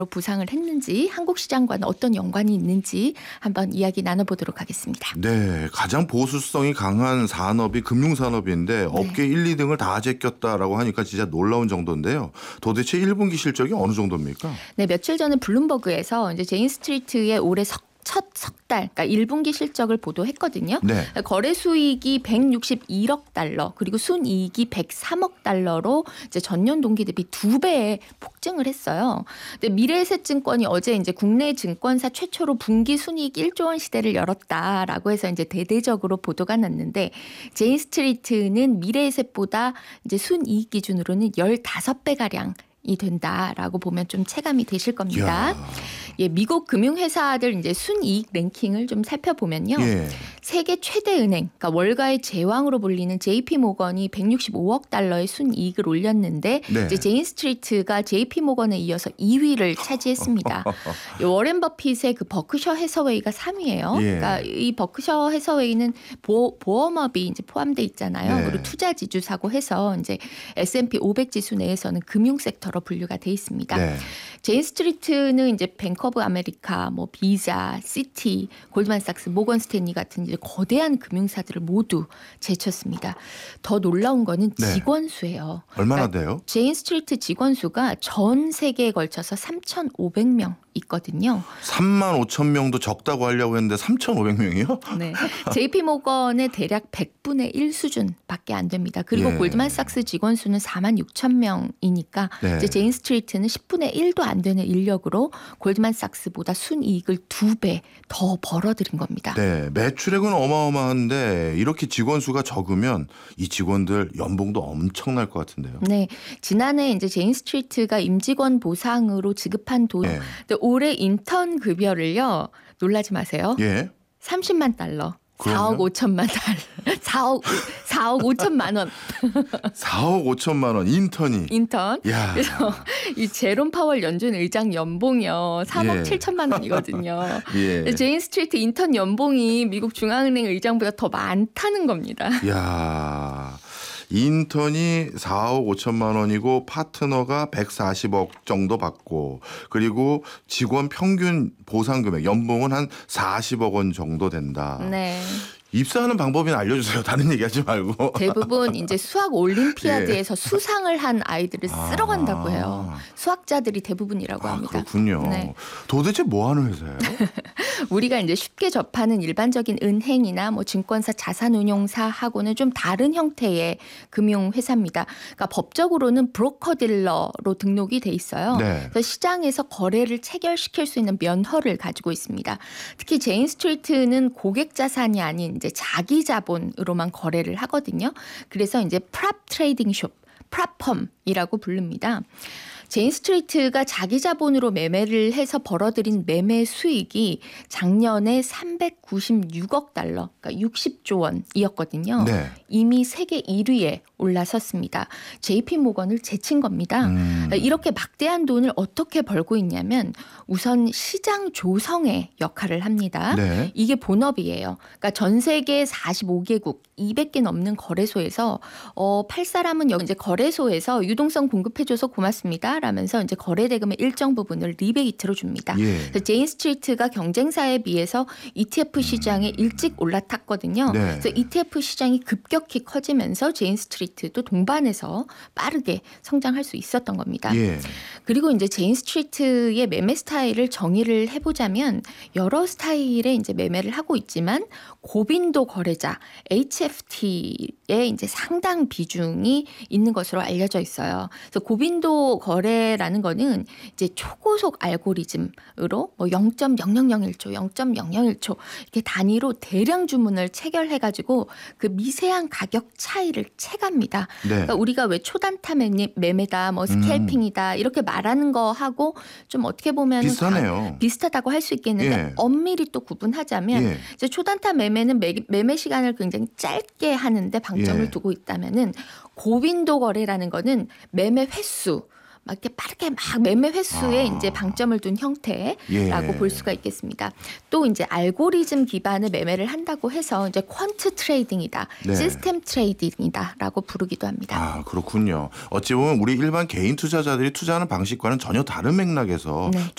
부상을 했는지 한국 시장과는 어떤 연관이 있는지 한번 이야기 나눠보도록 하겠습니다. 네, 가장 보수성이 강한 산업이 금융산업인데 업계 1, 2등을 다 제꼈다라고 하니까 진짜 놀라운 정도인데요. 도대체 1분기 실적이 어느 정도입니까? 네, 며칠 전에 블룸버그에서 이제 제인 스트리트의 올해 첫 석 달, 그러니까 1분기 실적을 보도했거든요. 네. 거래 수익이 161억 달러, 그리고 순이익이 103억 달러로 이제 전년 동기 대비 2배에 폭증을 했어요. 근데 미래에셋증권이 어제 이제 국내 증권사 최초로 분기 순이익 1조 원 시대를 열었다라고 해서 이제 대대적으로 보도가 났는데, 제인 스트리트는 미래에셋보다 이제 순이익 기준으로는 15배 가량 이 된다라고 보면 좀 체감이 되실 겁니다. 예, 미국 금융회사들 이제 순이익 랭킹을 좀 살펴보면요. 예. 세계 최대 은행, 그러니까 월가의 제왕으로 불리는 JP 모건이 165억 달러의 순이익을 올렸는데, 네. 이제 제인 스트리트가 JP 모건에 이어서 2위를 차지했습니다. 워렌 버핏의 그 버크셔 해서웨이가 3위예요. 예. 그러니까 이 버크셔 해서웨이는 보험업이 이제 포함돼 있잖아요. 네. 그리고 투자 지주사고 해서 이제 S&P 500 지수 내에서는 금융 섹터로 분류가 돼 있습니다. 네. 제인 스트리트는 이제 뱅크 오브 아메리카, 뭐 비자, 시티, 골드만삭스, 모건 스탠리 같은 이제 거대한 금융사들을 모두 제쳤습니다. 더 놀라운 거는 네. 직원 수예요. 얼마나 그러니까 돼요? 제인 스트리트 직원 수가 전 세계에 걸쳐서 3,500명 있거든요. 3만 5천 명도 적다고 하려고 했는데 3,500명이요? 네. JP 모건의 대략 100분의 1 수준밖에 안 됩니다. 그리고 예. 골드만삭스 직원 수는 4만 6천 명이니까 네. 이제 제인 스트리트는 10분의 1도 안 되는 인력으로 골드만삭스보다 순이익을 2배 더 벌어들인 겁니다. 네, 매출액은 어마어마한데 이렇게 직원 수가 적으면 이 직원들 연봉도 엄청날 것 같은데요. 네, 지난해 이제 제인 스트리트가 임직원 보상으로 지급한 돈, 예. 근데 올해 인턴 급여를요, 놀라지 마세요. 예. 30만 달러. 4억 그러면? 5천만 달러. 4억 5천만 원 4억 5천만 원 인턴이. 인턴. 야. 그래서 이 제롬 파월 연준 의장 연봉이요 3억 예. 7천만 원이거든요. 예. 제인 스트리트 인턴 연봉이 미국 중앙은행 의장보다 더 많다는 겁니다. 야. 인턴이 4억 5천만 원이고 파트너가 140억 정도 받고, 그리고 직원 평균 보상 금액 연봉은 한 40억 원 정도 된다. 네. 입사하는 방법이나 알려주세요. 다른 얘기하지 말고. 대부분 이제 수학 올림피아드에서 수상을 한 아이들을 쓸어 간다고 해요. 수학자들이 대부분이라고 합니다. 그렇군요. 네. 도대체 뭐 하는 회사예요? 우리가 이제 쉽게 접하는 일반적인 은행이나 뭐 증권사, 자산운용사하고는 좀 다른 형태의 금융회사입니다. 그러니까 법적으로는 브로커 딜러로 등록이 돼 있어요. 네. 그래서 시장에서 거래를 체결시킬 수 있는 면허를 가지고 있습니다. 특히 제인 스트리트는 고객 자산이 아닌 이제 자기 자본으로만 거래를 하거든요. 그래서 이제 프랍 트레이딩 숍, 프랍펌이라고 부릅니다. 제인 스트리트가 자기 자본으로 매매를 해서 벌어들인 매매 수익이 작년에 396억 달러, 그러니까 60조 원이었거든요. 네. 이미 세계 1위에 올라섰습니다. JP 모건을 제친 겁니다. 이렇게 막대한 돈을 어떻게 벌고 있냐면 우선 시장 조성의 역할을 합니다. 네. 이게 본업이에요. 그러니까 전 세계 45개국 200개 넘는 거래소에서 팔 사람은 여기 이제 거래소에서 유동성 공급해줘서 고맙습니다. 라면서 이제 거래 대금의 일정 부분을 리베이트로 줍니다. 예. 그래서 제인 스트리트가 경쟁사에 비해서 ETF 시장에 일찍 올라탔거든요. 네. 그래서 ETF 시장이 급격히 커지면서 제인 스트리트도 동반해서 빠르게 성장할 수 있었던 겁니다. 예. 그리고 이제 제인 스트리트의 매매 스타일을 정의를 해보자면 여러 스타일의 이제 매매를 하고 있지만 고빈도 거래자 HFT에 이제 상당 비중이 있는 것으로 알려져 있어요. 그래서 고빈도 거래라는 거는 이제 초고속 알고리즘으로 뭐 0.0001초, 0.001초 이렇게 단위로 대량 주문을 체결해가지고 그 미세한 가격 차이를 체갑니다. 네. 그러니까 우리가 왜 초단타 매매다, 뭐 스캘핑이다 이렇게 말하는 거 하고 좀 어떻게 보면 비슷하네요. 비슷하다고 할 수 있겠는데 예. 엄밀히 또 구분하자면 예. 이제 초단타 매매는 매매 시간을 굉장히 짧게 하는데 방점을 예. 두고 있다면은 고빈도 거래라는 거는 매매 횟수 막 이렇게 빠르게 막 매매 횟수에 이제 방점을 둔 형태라고 예. 볼 수가 있겠습니다. 또 이제 알고리즘 기반의 매매를 한다고 해서 이제 퀀트 트레이딩이다, 네. 시스템 트레이딩이다라고 부르기도 합니다. 아, 그렇군요. 어찌 보면 우리 일반 개인 투자자들이 투자하는 방식과는 전혀 다른 맥락에서 네.